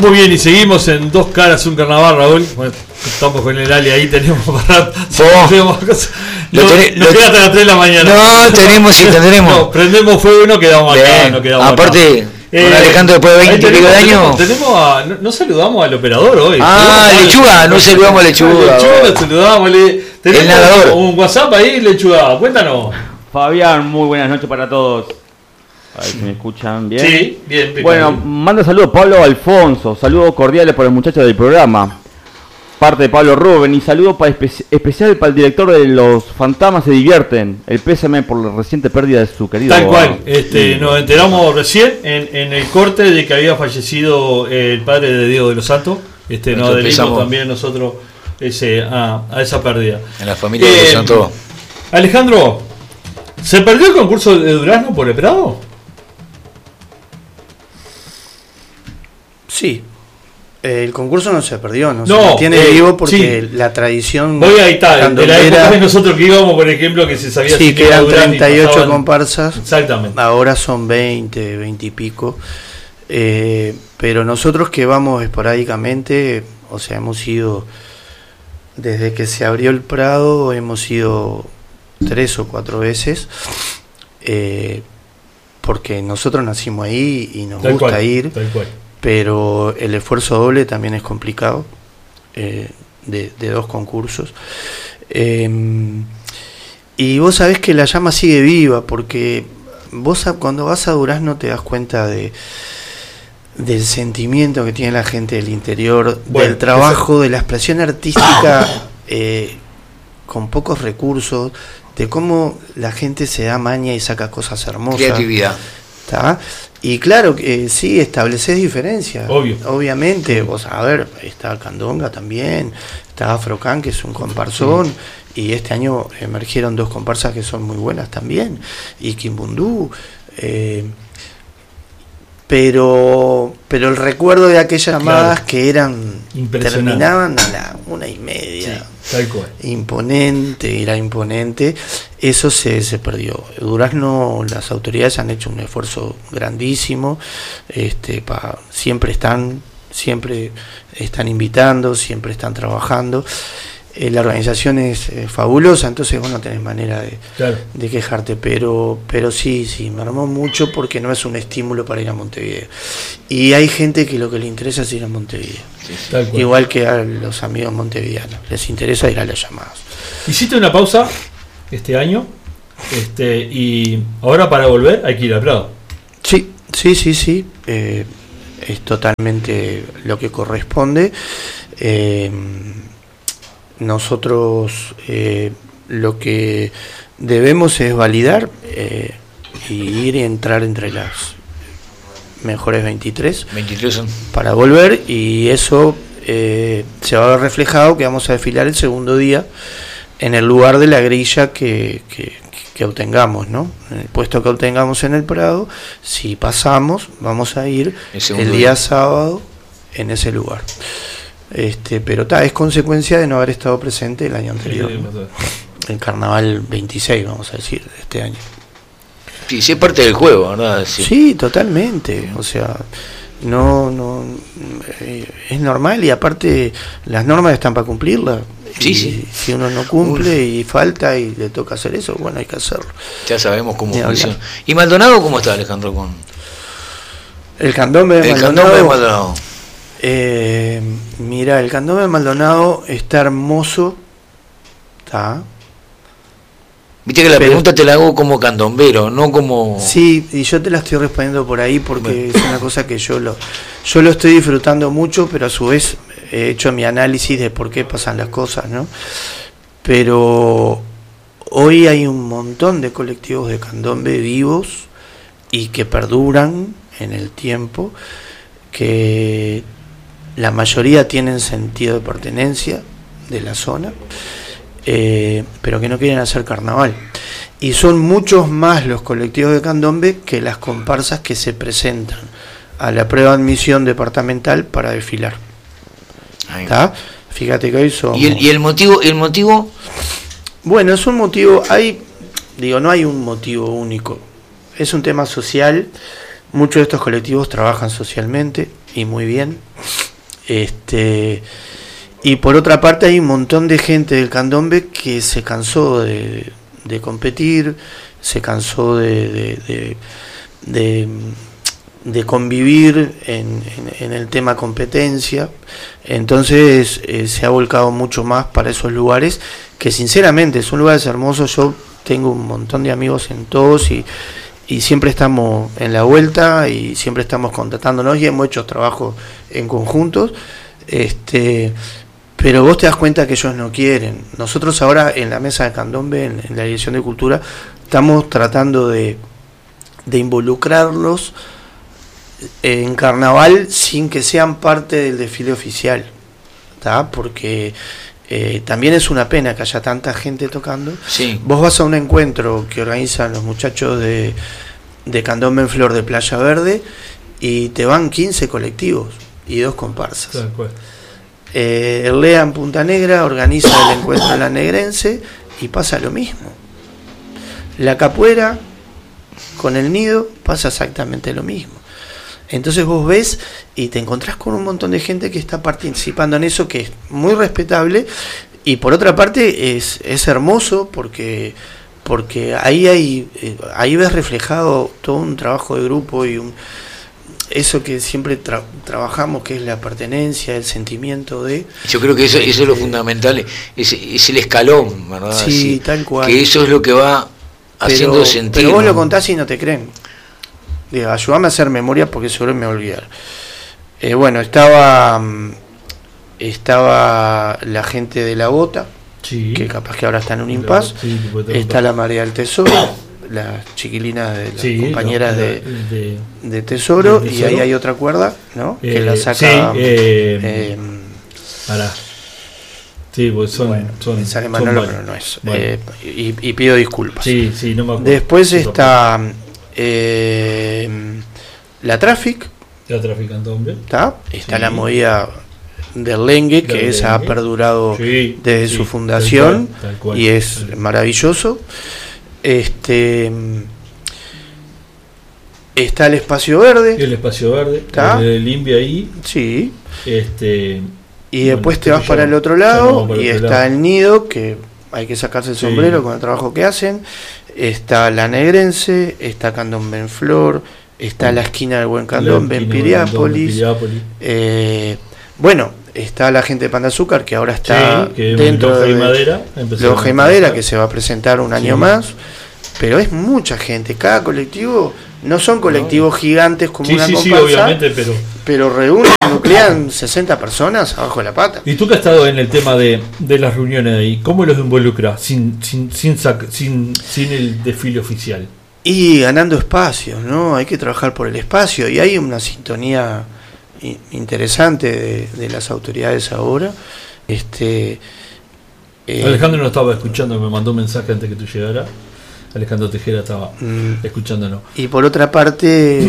Muy bien, y seguimos en Dos Caras, un Carnaval, Raúl. Bueno, estamos con el Ali ahí, tenemos para... No queda hasta las 3 de la mañana. No, tenemos y tendremos. No, prendemos fuego y no quedamos acá. No quedamos aparte, acá. Con Alejandro después de 20 y pico de años. No saludamos al operador hoy. Lechuga, no saludamos a Lechuga. Lo saludamos. Tenemos un WhatsApp ahí, Lechuga, cuéntanos. Fabián, muy buenas noches para todos. A ver si me escuchan bien. Sí, bien. Bueno, manda saludos Pablo Alfonso. Saludos cordiales para el muchacho del programa. Parte de Pablo Rubén. Y saludos especial para el director de Los Fantasmas Se Divierten. El pésame por la reciente pérdida de su querido. Tal cual. Nos enteramos recién en el corte de que había fallecido el padre de Diego de los Santos. Nos adherimos también nosotros a esa pérdida. En la familia de los Santos. Alejandro, ¿se perdió el concurso de Durazno por el Prado? Sí, el concurso no se perdió, se mantiene vivo porque la tradición. Voy a Italia, de la época de nosotros que íbamos, por ejemplo, que se sabía que eran 38 comparsas. Exactamente. Ahora son 20 y pico. Pero nosotros que vamos esporádicamente, o sea, hemos ido desde que se abrió el Prado, hemos ido 3 o 4 veces. Porque nosotros nacimos ahí y nos gusta ir. Tal cual. Pero el esfuerzo doble también es complicado, de 2 concursos. Y vos sabés que la llama sigue viva, porque vos cuando vas a Durazno te das cuenta del sentimiento que tiene la gente del interior, del trabajo, de la expresión artística con pocos recursos, de cómo la gente se da maña y saca cosas hermosas. Creatividad. ¿Tá? Y claro que sí, estableces diferencias. Obviamente, vos a ver, está Candonga también, está Afrocan, que es un comparsón, y este año emergieron 2 comparsas que son muy buenas también, y Quimbundú. Pero el recuerdo de aquellas llamadas que terminaban a la 1:30. Tal cual. Era imponente. Eso se perdió. Durazno, las autoridades han hecho un esfuerzo grandísimo. Siempre están invitando, siempre están trabajando. La organización es fabulosa, entonces vos no tenés manera de quejarte, pero sí, me armó mucho porque no es un estímulo para ir a Montevideo. Y hay gente que lo que le interesa es ir a Montevideo. Igual que a los amigos montevideanos, les interesa ir a las llamadas. Hiciste una pausa este año, y ahora para volver hay que ir al Prado. Sí. Es totalmente lo que corresponde. Nosotros lo que debemos es validar y ir y entrar entre las mejores 23 para volver, y eso se va a ver reflejado que vamos a desfilar el segundo día en el lugar de la grilla que obtengamos, ¿no? En el puesto que obtengamos en el Prado, si pasamos, vamos a ir el día sábado en ese lugar. Pero es consecuencia de no haber estado presente el año anterior, ¿no? El Carnaval 26, vamos a decir, de este año. Sí, es parte del juego, ¿verdad? Sí, totalmente. O sea, no es normal, y aparte las normas están para cumplirlas. Si uno no cumple y falta y le toca hacer eso, bueno, hay que hacerlo. Ya sabemos cómo funciona. ¿Y Maldonado cómo está, Alejandro? El candombe de Maldonado. Mira, el candombe de Maldonado está hermoso. Viste que la pregunta te la hago como candombero, no como... Sí, y yo te la estoy respondiendo por ahí porque es una cosa que yo lo estoy disfrutando mucho, pero a su vez he hecho mi análisis de por qué pasan las cosas, ¿no? Pero hoy hay un montón de colectivos de candombe vivos y que perduran en el tiempo, que la mayoría tienen sentido de pertenencia de la zona, pero que no quieren hacer carnaval. Y son muchos más los colectivos de candombe que las comparsas que se presentan a la prueba de admisión departamental para desfilar. Fíjate que hoy somos... ¿Y el motivo? Bueno, es un motivo, no hay un motivo único. Es un tema social. Muchos de estos colectivos trabajan socialmente y muy bien. Y por otra parte hay un montón de gente del candombe que se cansó de competir, se cansó de convivir en el tema competencia. Entonces se ha volcado mucho más para esos lugares, que sinceramente son lugares hermosos. Yo tengo un montón de amigos en todos y siempre estamos en la vuelta y siempre estamos contactándonos y hemos hecho trabajos en conjuntos. Pero vos te das cuenta que ellos no quieren. Nosotros ahora en la mesa de candombe, en la Dirección de Cultura, estamos tratando de involucrarlos en carnaval sin que sean parte del desfile oficial, ¿tá? Porque también es una pena que haya tanta gente tocando. Sí. Vos vas a un encuentro que organizan los muchachos de Candombe en Flor de Playa Verde y te van 15 colectivos y 2 comparsas. El LEA en Punta Negra organiza el encuentro en la Negrense y pasa lo mismo. La Capuera con el Nido pasa exactamente lo mismo. Entonces vos ves y te encontrás con un montón de gente que está participando en eso, que es muy respetable, y por otra parte es hermoso porque ahí ves reflejado todo un trabajo de grupo y eso que siempre trabajamos, que es la pertenencia, el sentimiento de... Yo creo que eso es lo fundamental, es el escalón, ¿verdad? Sí, así, tal cual. Que eso es lo que va haciendo sentir. Pero vos lo contás y no te creen. Digo, ayúdame a hacer memoria porque seguro me voy a olvidar. Bueno, estaba la gente de La Bota, sí, que capaz que ahora está en un impasse. Sí, está la Marea del Tesoro, las chiquilinas de las compañeras de Tesoro, y ahí hay otra cuerda, ¿no? Que la saca. Sí, pues son sale Manolo, pero no es. Bueno. Y pido disculpas. Sí, no me acuerdo. Después está la Traffic. La Traffic Candombe. Está la movida del Lengue, que esa ha perdurado desde su fundación, tal cual, y es maravilloso. Está el Espacio Verde. El Espacio Verde. El INVI ahí. Sí. Y después te vas para el otro lado y está el Nido, que hay que sacarse el sombrero con el trabajo que hacen. Está la Negrense, está Candombe en Flor, está la esquina del Buen Candombe en Piriápolis. Bueno, está la gente de Pan de Azúcar, que ahora está dentro de Loja y Madera, que se va a presentar un año más. Pero es mucha gente, cada colectivo, no son colectivos gigantes como una comparsa, obviamente, pero reúnen, nuclean 60 personas abajo de la pata. Y tú que has estado en el tema de las reuniones de ahí, ¿cómo los involucras sin el desfile oficial? Y ganando espacios, ¿no? Hay que trabajar por el espacio, y hay una sintonía interesante de las autoridades ahora. Alejandro no estaba escuchando, me mandó un mensaje antes que tú llegaras. Alejandro Tejera estaba escuchándonos. Y por otra parte,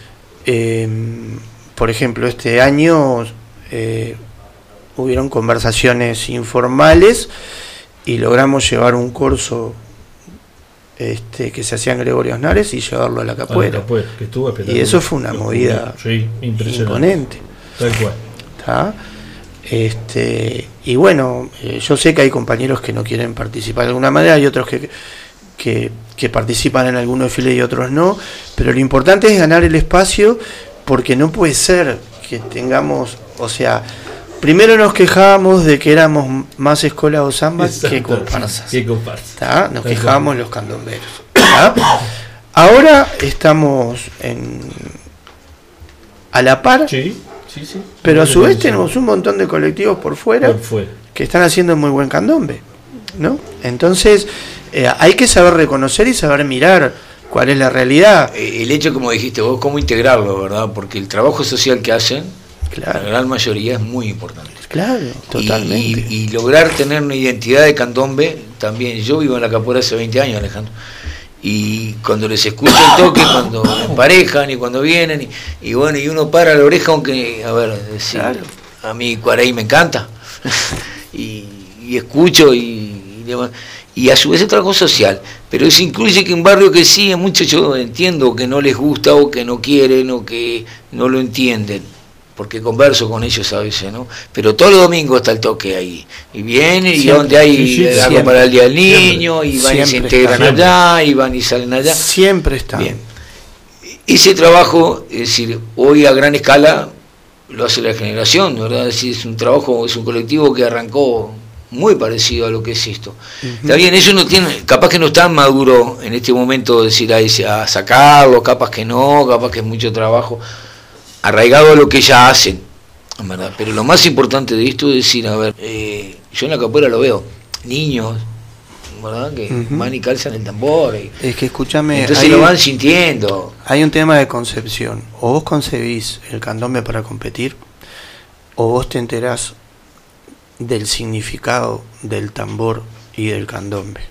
por ejemplo, este año hubieron conversaciones informales y logramos llevar un curso que se hacía en Gregorio Osnares y llevarlo a la Capuera. Que estuvo y eso fue una movida imponente. Tal cual. ¿Tá? Y bueno, yo sé que hay compañeros que no quieren participar de alguna manera, hay otros que participan en algunos desfiles y otros no, pero lo importante es ganar el espacio, porque no puede ser que tengamos, o sea, primero nos quejábamos de que éramos más escola o samba que comparsas. Nos quejábamos los candomberos. Ahora estamos a la par, pero a su vez tenemos un montón de colectivos por fuera que están haciendo muy buen candombe, ¿no? Entonces hay que saber reconocer y saber mirar cuál es la realidad. El hecho, como dijiste vos, cómo integrarlo, ¿verdad? Porque el trabajo social que hacen, la gran mayoría, es muy importante. Claro, totalmente. Y lograr tener una identidad de candombe también. Yo vivo en la Capuera hace 20 años, Alejandro. Y cuando les escucho el toque, cuando emparejan y cuando vienen, y bueno, y uno para la oreja, aunque, a ver, a mí Cuaraí me encanta. y escucho y demás. Y a su vez es trabajo social, pero eso incluye que un barrio que sí, muchos yo entiendo que no les gusta o que no quieren o que no lo entienden, porque converso con ellos a veces, ¿no? Pero todos los domingos está el toque ahí, y vienen, y siempre, donde hay algo para el Día del Niño, y van y se integran allá, y van y salen allá. Siempre está. Bien. Ese trabajo, es decir, hoy a gran escala lo hace la generación, ¿verdad? Es decir, es un trabajo, es un colectivo que arrancó muy parecido a lo que es esto. Está bien, ellos no tienen, capaz que no están maduros en este momento, decir, a sacarlo, capaz que no, capaz que es mucho trabajo, arraigado a lo que ya hacen, ¿verdad? Pero lo más importante de esto es decir, a ver, yo en la capoeira lo veo, niños, ¿verdad? Que van y calzan el tambor. Es que escúchame, entonces lo van sintiendo. Hay un tema de concepción. O vos concebís el candombe para competir, o vos te enterás del significado del tambor y del candombe.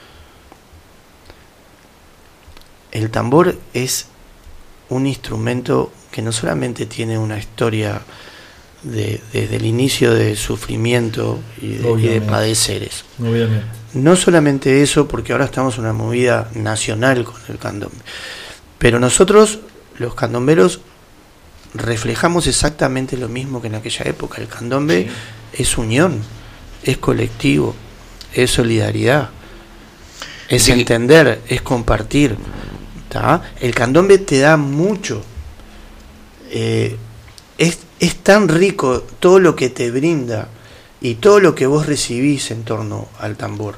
El tambor es un instrumento que no solamente tiene una historia desde el inicio de sufrimiento y de padeceres. Obviamente. No solamente eso, porque ahora estamos en una movida nacional con el candombe, pero nosotros, los candomberos, reflejamos exactamente lo mismo que en aquella época. El candombe es unión, es colectivo, es solidaridad, es entender, es compartir. ¿Tá? El candombe te da mucho. Es tan rico todo lo que te brinda y todo lo que vos recibís en torno al tambor,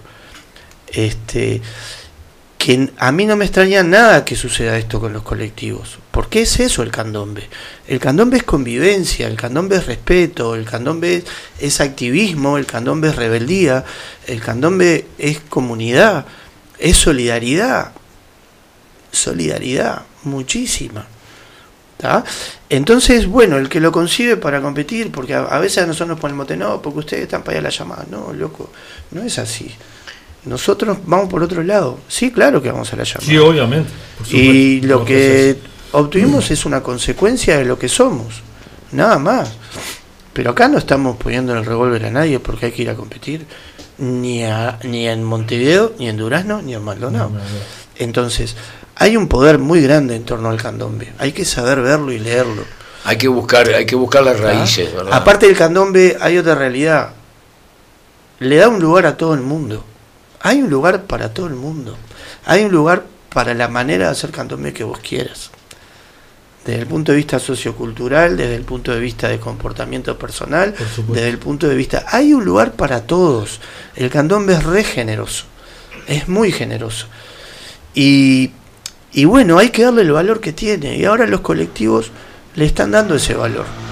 que a mí no me extraña nada que suceda esto con los colectivos, porque es eso el candombe. El candombe es convivencia, el candombe es respeto, el candombe es activismo, el candombe es rebeldía, el candombe es comunidad, es solidaridad, muchísima. ¿Tá? Entonces, bueno, el que lo concibe para competir, porque a veces a nosotros nos ponemos no, porque ustedes están para allá la llamada. No, loco, no es así. Nosotros vamos por otro lado. Sí, claro que vamos a la llamada. Sí, obviamente. Y lo que obtuvimos es una consecuencia de lo que somos, nada más. Pero acá no estamos poniendo en el revólver a nadie porque hay que ir a competir, ni en Montevideo, ni en Durazno, ni en Maldonado. No. Entonces, hay un poder muy grande en torno al candombe. Hay que saber verlo y leerlo. Hay que buscar las raíces, ¿verdad? Aparte del candombe hay otra realidad. Le da un lugar a todo el mundo. Hay un lugar para todo el mundo. Hay un lugar para la manera de hacer candombe que vos quieras. Desde el punto de vista sociocultural, desde el punto de vista de comportamiento personal, desde el punto de vista... Hay un lugar para todos. El candombe es re generoso. Es muy generoso. Y bueno, hay que darle el valor que tiene. Y ahora los colectivos le están dando ese valor.